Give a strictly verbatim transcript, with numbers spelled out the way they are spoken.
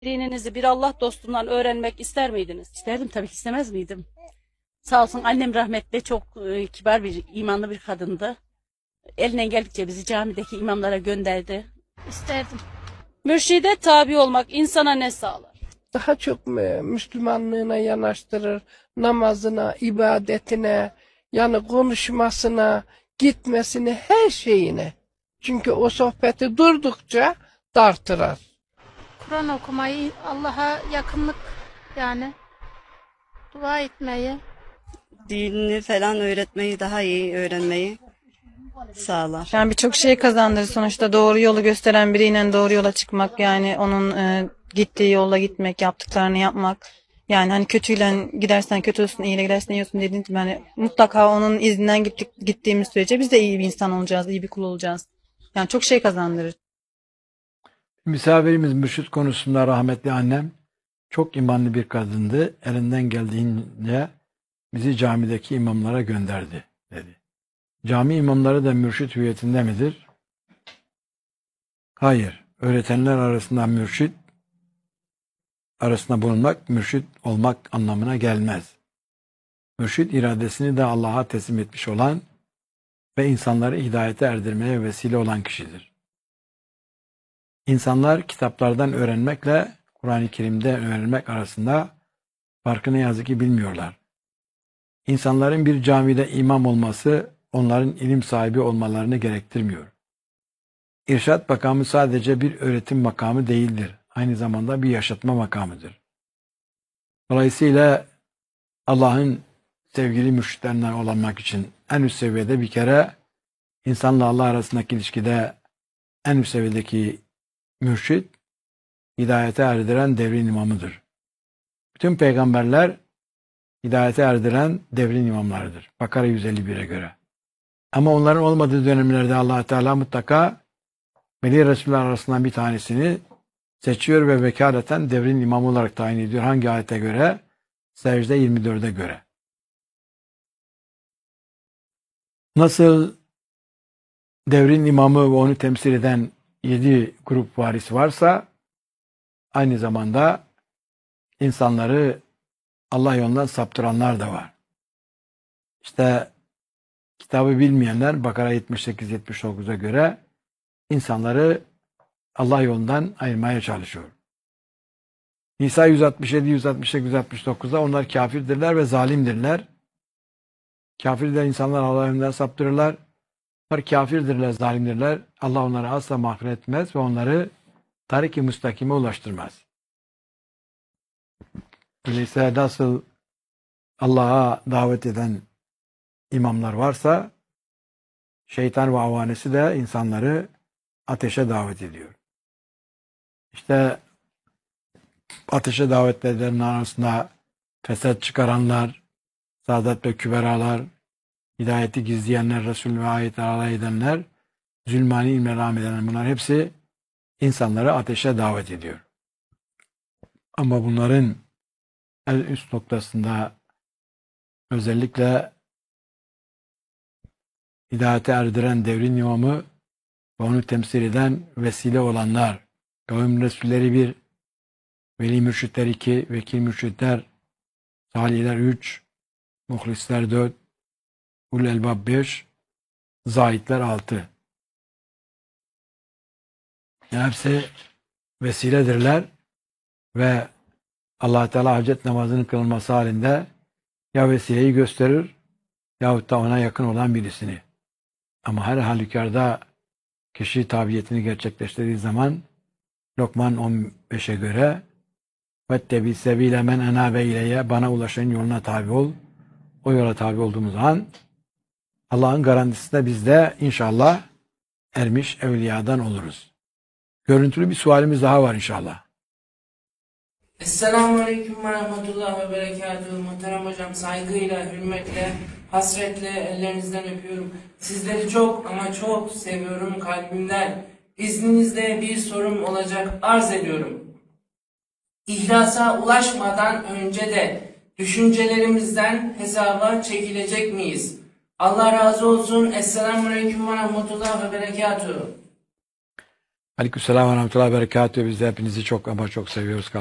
dininizi bir Allah dostundan öğrenmek ister miydiniz? İsterdim tabii ki, istemez miydim? Sağ olsun annem rahmetli, çok e, kibar bir, imanlı bir kadındı. Elinden geldikçe bizi camideki imamlara gönderdi. İsterdim. Mürşide tabi olmak insana ne sağlar? Daha çok e, Müslümanlığına yanaştırır, namazına, ibadetine, yani konuşmasına, gitmesine, her şeyine. Çünkü o sohbeti durdukça dartırar. Kur'an okumayı, Allah'a yakınlık, yani dua etmeyi. Dinini falan öğretmeyi, daha iyi öğrenmeyi sağlar. Yani birçok şey kazandırır. Sonuçta doğru yolu gösteren biriyle doğru yola çıkmak, yani onun e, gittiği yolla gitmek, yaptıklarını yapmak. Yani hani kötüyle gidersen kötü olsun, iyiyle gidersen iyi olsun dediğin gibi, yani mutlaka onun izinden gittik, gittiğimiz sürece biz de iyi bir insan olacağız, iyi bir kul olacağız. Yani çok şey kazandırır. Misafirimiz mürşit konusunda rahmetli annem çok imanlı bir kadındı. Elinden geldiğince bizi camideki imamlara gönderdi dedi. Cami imamları da mürşit hüviyetinde midir? Hayır. Öğretenler arasında mürşit arasında bulunmak mürşit olmak anlamına gelmez. Mürşit iradesini de Allah'a teslim etmiş olan ve insanları hidayete erdirmeye vesile olan kişidir. İnsanlar kitaplardan öğrenmekle Kur'an-ı Kerim'de öğrenmek arasında farkı ne yazık ki bilmiyorlar. İnsanların bir camide imam olması onların ilim sahibi olmalarını gerektirmiyor. İrşad makamı sadece bir öğretim makamı değildir. Aynı zamanda bir yaşatma makamıdır. Dolayısıyla Allah'ın sevgili mürşitlerinden olmak için en üst seviyede bir kere insanla Allah arasındaki ilişkide en üst seviyedeki mürşit hidayete erdiren devrin imamıdır. Bütün peygamberler hidayete erdiren devrin imamlarıdır. Bakara yüz elli bire göre. Ama onların olmadığı dönemlerde Allah Teala mutlaka Veli Resuller arasından bir tanesini seçiyor ve vekaleten devrin imamı olarak tayin ediyor. Hangi ayete göre? Secde yirmi dörde göre. Nasıl devrin imamı ve onu temsil eden yedi grup varis varsa, aynı zamanda insanları Allah yolundan saptıranlar da var. İşte kitabı bilmeyenler Bakara yetmiş sekiz yetmiş dokuza göre insanları Allah yolundan ayırmaya çalışıyor. Nisa yüz altmış yedi yüz altmış sekiz yüz altmış dokuzda onlar kafirdirler ve zalimdirler. Kafirler insanlar Allah yolundan saptırırlar. Onlar kafirdirler, zalimdirler. Allah onları asla mağfiret etmez ve onları tarik-i müstakime ulaştırmaz. Öyleyse nasıl Allah'a davet eden imamlar varsa, şeytan ve avanesi de insanları ateşe davet ediyor. İşte ateşe davet edenlerin arasında fesat çıkaranlar, saadet ve küberalar, hidayeti gizleyenler, Resul ve ayetleri alay edenler, zulmani ilme rağm edenler, bunlar hepsi insanları ateşe davet ediyor. Ama bunların en üst noktasında özellikle hidayete erdiren devrin imamı ve onu temsil eden vesile olanlar, kavim resulleri bir, veli mürşitler iki, vekil mürşitler, salihler üç, muhlisler dört, ul elbab beş, zahitler altı. Yani hepsi vesiledirler ve Allah Teala hacet namazının kılınması halinde ya vesileyi gösterir yahut da ona yakın olan birisini. Ama her halükarda kişi tabiyetini gerçekleştirdiği zaman Lokman on beşe göre vettebi sebile men enabe ileye, bana ulaşan yoluna tabi ol. O yola tabi olduğumuz zaman Allah'ın garantisinde biz de inşallah ermiş evliyadan oluruz. Görüntülü bir sualimiz daha var inşallah. Esselamu Aleyküm ve Rahmetullah ve Berekatuhu. Muhterem hocam, saygıyla, hürmetle, hasretle ellerinizden öpüyorum. Sizleri çok ama çok seviyorum kalbimden. İzninizle bir sorum olacak, arz ediyorum. İhlasa ulaşmadan önce de düşüncelerimizden hesaba çekilecek miyiz? Allah razı olsun. Esselamu Aleyküm ve Rahmetullah ve Berekatuhu. Aleykümselam ve rahmetullahi ve berekatühü. Biz de hepinizi çok ama çok seviyoruz.